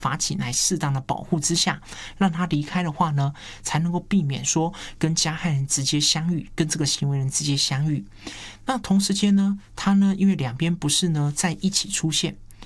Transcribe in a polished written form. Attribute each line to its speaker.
Speaker 1: 法警来适当的保护之下，让他离开的话呢，才能够避免说跟加害人直接相遇，跟这个行为人直接相遇。那同时间呢，他呢因为两边不是呢在一起出现，